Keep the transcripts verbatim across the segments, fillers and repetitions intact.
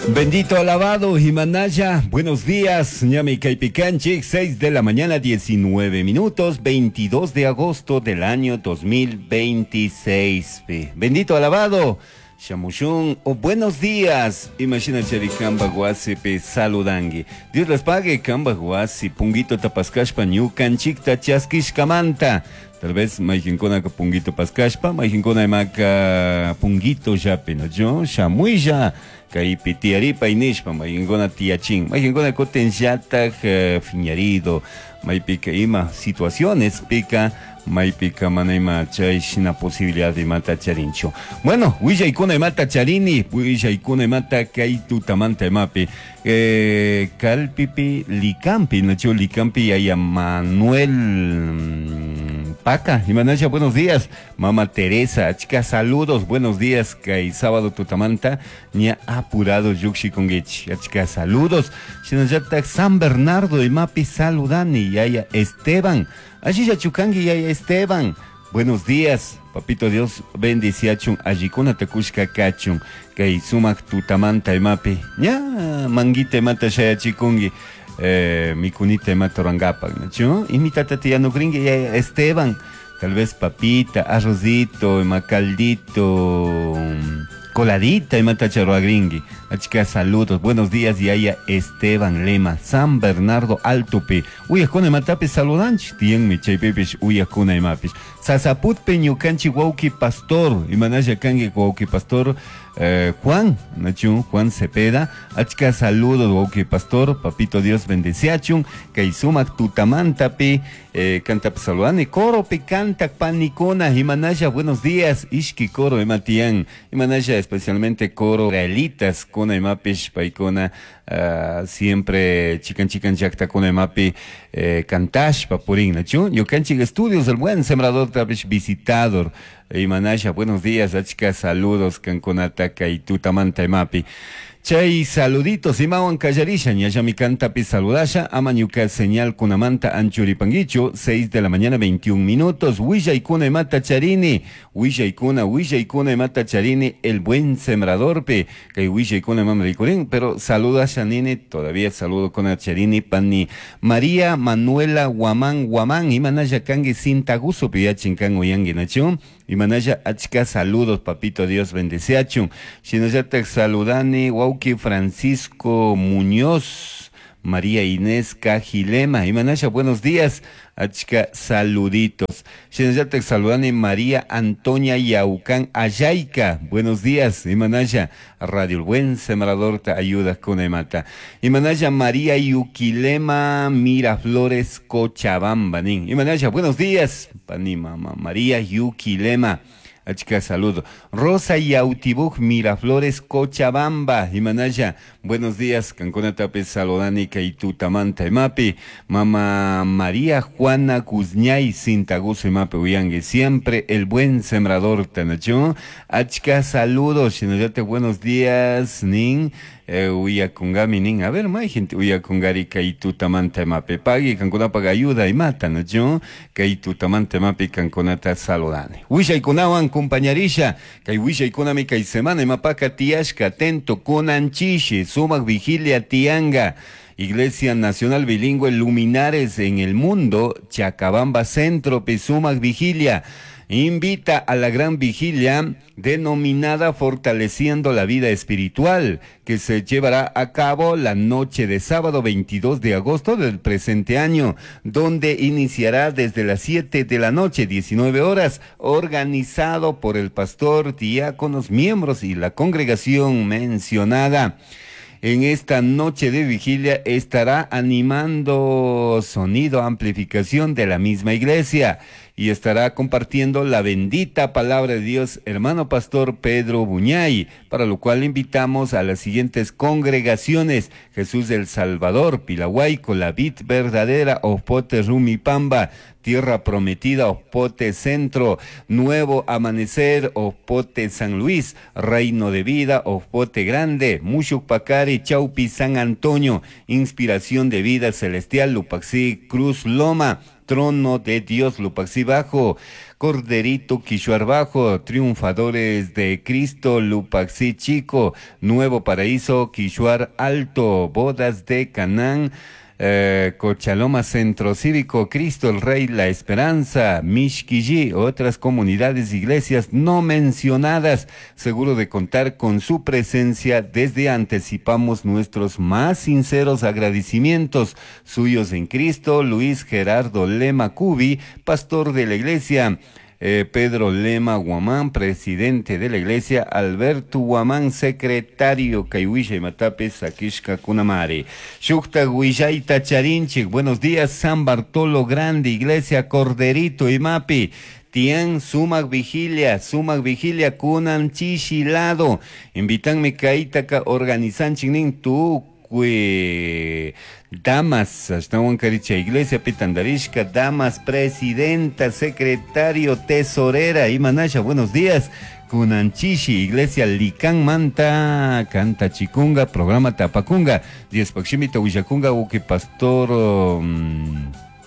Bendito alabado, Himanaya. Buenos días, ñami Caipicanchi, seis de la mañana, diecinueve minutos, veintidós de agosto del año dos mil veintiséis. Bendito alabado, Shamushun, o buenos días. Imagínate, Kamba Guasi, pe saludangi. Dios les pague, Kamba Guasi, Punguito Tapascashpa, New Canchicta, Chaskishkamanta. Tal vez Maijincona que Punguito Pascashpa, Maijincona Maca Punguito Jape, ¿no? Yo, Shamuija. Kai pitiaripa inishpa maingona tiachin maingona cotenjata fiñarido mai pica ima situaciones pica mai pica manaima chaishina posibilidad de mata charincho. Bueno, huilla ikuna mata charini, huilla ikuna mata kai tutamanta mapi eh calpipi licampi nacho licampi aya Manuel Paca, Imanacha, buenos días. Mamá Teresa, chica, saludos, buenos días. Kai sábado tutamanta, ni apurado yuxi con gech. Chica, saludos. Shinajata San Bernardo y Mapi saludani, yaya Esteban. Allí ya chukangi, yaya Esteban. Buenos días, papito Dios, bendiciachun, ajikuna takushka kachun. Kai sumak tutamanta y Mapi. Ya, manguite mata shaya chikungi. Eh, mi cunita matorangapa, ¿no? Y mi tata tía no gringue, ya Esteban, tal vez papita, arrocito, macaldito, coladita y matacharroa gringue. Chica, saludos, buenos días, y haya Esteban Lema, San Bernardo Altope, uy, con el matape saludanch, tien mi chaypepish, uy, con el mapis. Sasaput peñucanchi wauki pastor, y manaya kange wauki pastor, eh, Juan, Nachu, Juan Cepeda, achka saludos, wauki pastor, papito Dios bendeciachun, kaisumak tutamantape, eh, canta saludane, coro pe canta panicona, y manaya, buenos días, ishki coro, ematian, y manaya especialmente coro realitas, con el mapish paicona, uh, siempre chican chican jacta con el mapi eh, cantash papurín, ¿no? Yo canchig estudios, el buen sembrador tapish visitador, y manasha, buenos días, achka, saludos, canconataca y tutamanta mapi. Chay saluditos, imawan callarishan, ya mi canta pi saludasha, amañuca señal kunamanta anchuripanguicho, seis de la mañana, veintiún minutos, huilla y cuna mata charini, huilla y cuna, huilla y cuna mata charini, el buen sembrador pe, que huilla y cuna mamricurín, pero saluda Shanini, todavía saludo con a charini, pani, María Manuela Guamán Guamán, imanaya kangi sintaguso pe ya chinkan oyangi nacho, imanaya achka saludos, papito Dios bendeciachun, shinoyatak saludani, Wauki Francisco Muñoz, María Inés Cajilema, Imanasha, buenos días, achka saluditos. Shinayatek saludani María Antonia Yaucán Ayaica, buenos días, Imanasha, Radio El Buen Sembrador te ayuda con emata. Imanasha María Yuquilema Miraflores Cochabamba, nin. Imanasha, buenos días, pani mamá María Yuquilema. Chica, saludo. Rosa Yautibuk Miraflores Cochabamba, Himanaya, buenos días, Cancona Tape Salodani Kaitutamanta Mapi, Mama María Juana Cuzñay Sintaguso y Mape Uyangue, siempre el buen sembrador Tanacho, Achka, saludos, Shinayate, buenos días, Nin. Uya kungami nin, a ver, más gente, uya kungari kaitu tamante mape pagi, cancona paga ayuda y mata, ¿no? Yo, kaitu tamante mape canconata saludane. Uya y kunawan compañerisha, kai uya y kunami kai semana y mapaka tiashka, atento con anchiche, sumak vigilia tianga. Iglesia Nacional Bilingüe Luminares en el Mundo, Chacabamba Centro, Pesumac Vigilia. Invita a la gran vigilia denominada Fortaleciendo la Vida Espiritual, que se llevará a cabo la noche de sábado veintidós de agosto del presente año, donde iniciará desde las siete de la noche, diecinueve horas, organizado por el pastor, diáconos, miembros y la congregación mencionada. En esta noche de vigilia estará animando sonido amplificación de la misma iglesia y estará compartiendo la bendita palabra de Dios, hermano pastor Pedro Buñay, para lo cual invitamos a las siguientes congregaciones: Jesús del Salvador, Pilahuayco, La Vid Verdadera, Ojote Rumipamba, Tierra Prometida, Ojote Centro, Nuevo Amanecer, Ojote San Luis, Reino de Vida, Ojote Grande, Mushucpacari, Chaupi San Antonio, Inspiración de Vida Celestial, Lupaxi, Cruz Loma, trono de Dios, Lupaxi bajo. Corderito Quishuar bajo, triunfadores de Cristo, Lupaxi chico, Nuevo Paraíso, Quishuar alto, bodas de Canaán, eh, Cochaloma Centro Cívico, Cristo el Rey, La Esperanza, Mishquillí, otras comunidades, iglesias no mencionadas. Seguro de contar con su presencia, desde anticipamos nuestros más sinceros agradecimientos suyos en Cristo. Luis Gerardo Lema Cubi, pastor de la iglesia. Eh, Pedro Lema Guamán, presidente de la iglesia. Alberto Guamán, secretario. Kaiwisha y Matape, Sakishka Kunamare. Shukta Guillaita Charinchik, buenos días. San Bartolo Grande, iglesia Corderito y Mapi. Tian, sumak vigilia, sumak vigilia, kunan chichilado. Invitanme kaitaka organizan chinin tu. Que damas, hasta Huancaricha Iglesia Pitandarishka, damas, presidenta, secretario, tesorera, Imanasha, buenos días. Kunanchishi, Iglesia Lican Manta, Canta Chicunga, programa Tapacunga, Diez Paximita Huillacunga, Uki Pastor, um,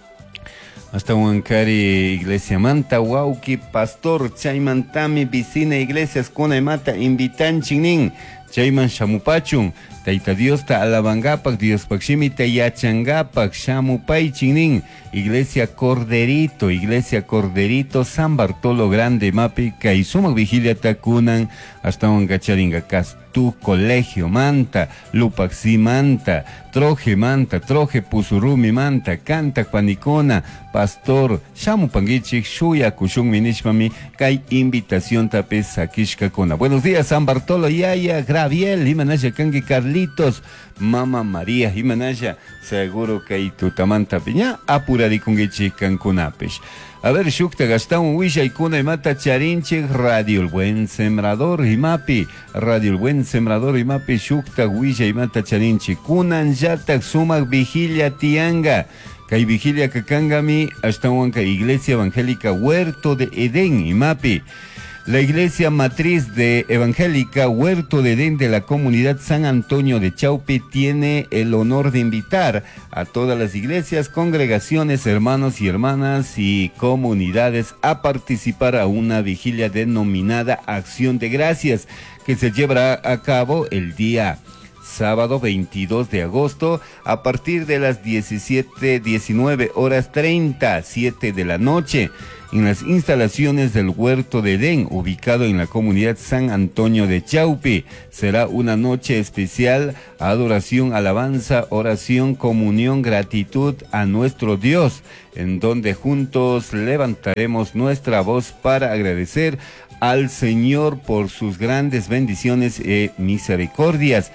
hasta Huancari Iglesia Manta, Wauki Pastor, Chaimantami, Vicina Iglesias, Kuna Mata, Invitan Chinin, Chayman Shamupachun, Taita Dios ta alabangapak, Dios pakshimi ta yachangapak, Shamupay chinin, Iglesia Corderito, Iglesia Corderito, San Bartolo Grande, Mapi, Kaisumak Vigilia Takunan, hasta un gacharinga tu colegio Manta, Lupaxi Manta, Troje Manta, Troje Pusurumi Manta, Canta Panicona, Pastor, Shamu Pangichik, Shuya Kushun Minishmami, Kai invitación tapes Sakishka Kona. Buenos días, San Bartolo, Yaya, Graviel, Imanaya Kangi Carlitos, Mama María, Imanaya, seguro que hay tu tamanta piña, apuradi kungichi Cancunapesh. A ver, Shukta Gastón, Huilla y Kuna y Mata Charinche, Radio El Buen Sembrador y Mapi, Radio El Buen Sembrador y Mapi, Shukta, Huilla y Mata Charinche, Kunan Yatak, Sumak Vigilia Tianga, Kai Vigilia Kakangami, hasta Huanca, Iglesia Evangélica Huerto de Edén y Mapi. La iglesia matriz de Evangélica Huerto de Edén de la comunidad San Antonio de Chaupe tiene el honor de invitar a todas las iglesias, congregaciones, hermanos y hermanas y comunidades a participar a una vigilia denominada Acción de Gracias, que se llevará a cabo el día sábado veintidós de agosto a partir de las diecisiete, diecinueve horas treinta, siete de la noche. En las instalaciones del Huerto de Edén, ubicado en la comunidad San Antonio de Chaupe. Será una noche especial, adoración, alabanza, oración, comunión, gratitud a nuestro Dios, en donde juntos levantaremos nuestra voz para agradecer al Señor por sus grandes bendiciones y misericordias.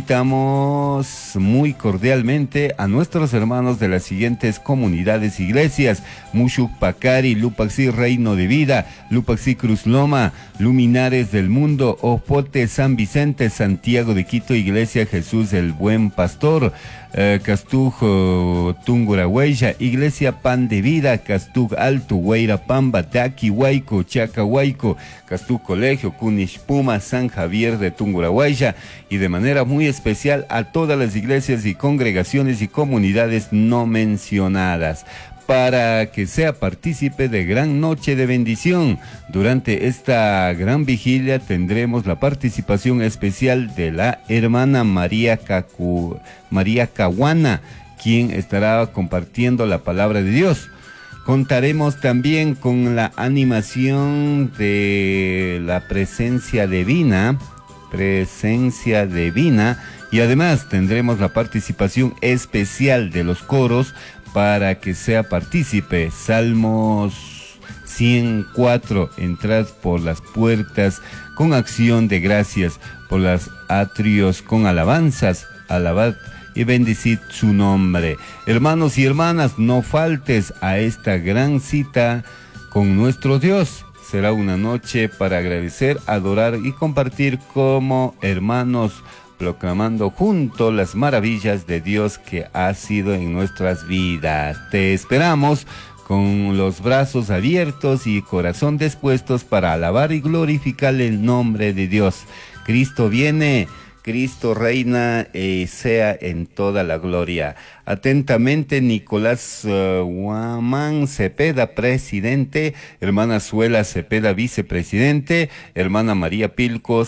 Invitamos muy cordialmente a nuestros hermanos de las siguientes comunidades iglesias: Mushuk Pacari, Lupaxi Reino de Vida, Lupaxi Cruz Loma, Luminares del Mundo, Opote San Vicente, Santiago de Quito, Iglesia Jesús el Buen Pastor, Uh, Castug uh, Tungurahueya, Iglesia Pan de Vida, Castug Alto, Huayra Pamba, Taki Huayco, Chacahuayco, Castug Colegio, Kunishpuma, San Javier de Tungurahueya, y de manera muy especial a todas las iglesias y congregaciones y comunidades no mencionadas, para que sea partícipe de gran noche de bendición. Durante esta gran vigilia tendremos la participación especial de la hermana María Cacu, María Caguana, quien estará compartiendo la palabra de Dios. Contaremos también con la animación de la presencia divina, presencia divina, y además tendremos la participación especial de los coros para que sea partícipe. Salmos ciento cuatro, entrad por las puertas con acción de gracias, por los atrios con alabanzas, alabad y bendecid su nombre. Hermanos y hermanas, no faltes a esta gran cita con nuestro Dios. Será una noche para agradecer, adorar y compartir como hermanos, proclamando juntos las maravillas de Dios que ha sido en nuestras vidas. Te esperamos con los brazos abiertos y corazón dispuestos para alabar y glorificar el nombre de Dios. Cristo viene, Cristo reina y sea en toda la gloria. Atentamente, Nicolás uh, Guamán Cepeda, presidente, hermana Suela Cepeda, vicepresidente, hermana María Pilco,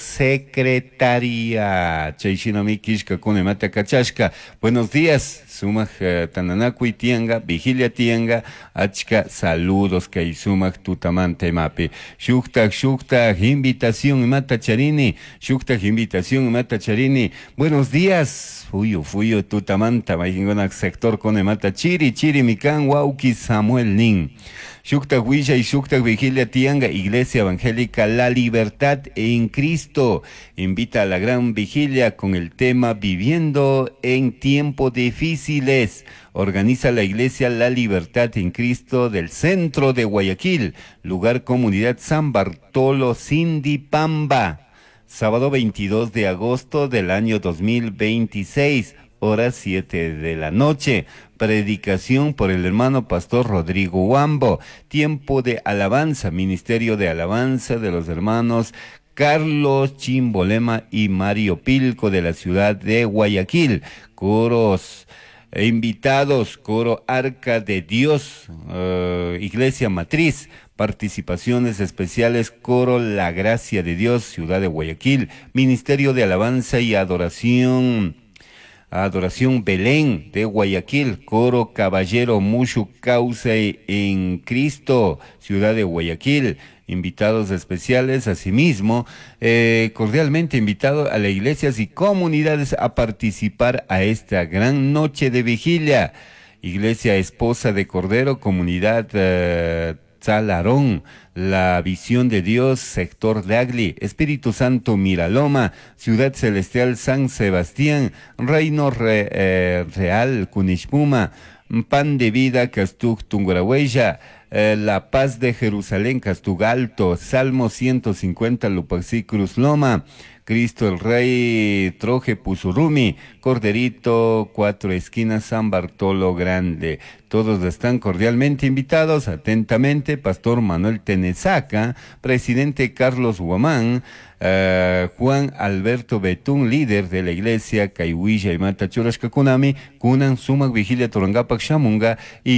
secretaria. Chayshinami Kishka Kunemata Kachashka. Buenos días, Sumaj uh, Tananakui Tianga, Vigilia Tianga, Achka, saludos, Kaisumaj Tutamante Mapi. Shuktak, Shuktak, invitación, Mata Charini, Shuktak, invitación, Mata Charini. Buenos días, Fuyo, Fuyo, Tutamanta, Majingonak sector con Mata Chiri, Chiri, Mikan, Wauki, Samuel Nin. Shuktak Huilla y Shuktak Vigilia Tianga, Iglesia Evangélica La Libertad en Cristo, invita a la gran vigilia con el tema Viviendo en tiempos difíciles. Organiza la Iglesia La Libertad en Cristo del centro de Guayaquil, lugar comunidad San Bartolo, Sindipamba. Sábado veintidós de agosto del año dos mil veintiséis, hora siete de la noche. Predicación por el hermano pastor Rodrigo Huambo. Tiempo de alabanza, ministerio de alabanza de los hermanos Carlos Chimbolema y Mario Pilco de la ciudad de Guayaquil. Coros e invitados, coro Arca de Dios, uh, Iglesia Matriz. Participaciones especiales, coro La Gracia de Dios, ciudad de Guayaquil. Ministerio de alabanza y adoración. Adoración Belén de Guayaquil, coro Caballero Mushu Causa en Cristo, ciudad de Guayaquil. Invitados especiales, asimismo, eh, cordialmente invitado a las iglesias y comunidades a participar a esta gran noche de vigilia. Iglesia Esposa de Cordero, comunidad eh, Salarón, La Visión de Dios, sector Dagli, Espíritu Santo Miraloma, Ciudad Celestial San Sebastián, Reino Re, eh, Real Kunishpuma, Pan de Vida Castug Tungurahuella, eh, La Paz de Jerusalén Castug Alto, Salmo ciento cincuenta Lupaxí Cruz Loma, Cristo el Rey Troje Puzurumi, Corderito Cuatro Esquinas San Bartolo Grande. Todos están cordialmente invitados. Atentamente, Pastor Manuel Tenesaca, Presidente Carlos Guamán, uh, Juan Alberto Betún, líder de la Iglesia Caihuilla y Mata Churashkakunami, Kunan Sumak Vigilia Torangapak Shamunga,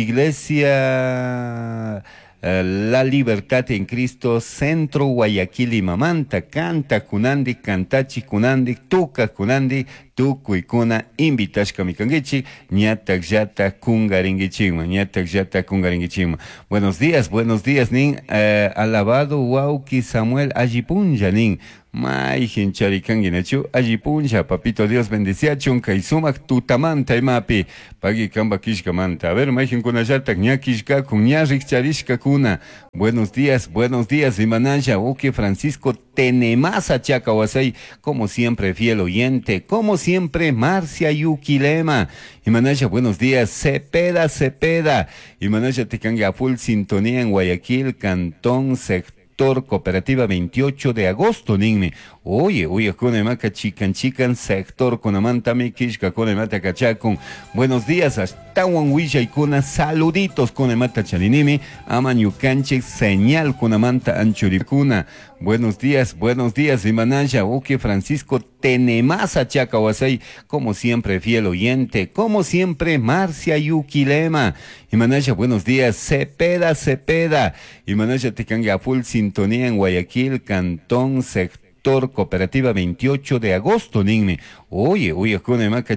Iglesia La Libertad en Cristo, Centro Guayaquil y Mamanta, Canta Kunandi, Cantachi Kunandi, Tuca Kunandi, Tuku y Kuna, Invitashka Mikangichi, Ñatak Yata Kungaringichima, Ñatak Yata Kungaringichima. Buenos días, buenos días, Nin, eh, alabado Wauki Samuel Ajipunja, Nin. May hincharikan ginachu, Ajipunja, papito Dios bendicia, chunka y sumak tutamanta y mapi, pagi kamba kishka manta. A ver, may hinkunayatak ña kishka kun ña rikcharishka kuna. Buenos días, buenos días, Imanaya, Oke Francisco Tenemasa Chacawasay, como siempre, fiel oyente, como siempre, Marcia Yuquilema. Imanaya, buenos días, Cepeda, Cepeda. Imanaya Tecanga, full sintonía en Guayaquil, Cantón, sector Cooperativa veintiocho de agosto, Ningme. Oye, oye, con el maca chican chican, sector con amanta mi kishka con el mata cachacon. Buenos días, hasta Huanhuilla y con saluditos con el mata chalinimi, amanyucanche, señal con amanta anchuricuna. Buenos días, buenos días, Imanaya, Oque Francisco Tenemasa Chacawasay, como siempre, fiel oyente, como siempre, Marcia Yuquilema. Imanaya, buenos días, Cepeda, Cepeda. Imanaya Tecanga, full sintonía en Guayaquil, Cantón, sector Cooperativa veintiocho de agosto, Ningme. Oye, oye, con el maca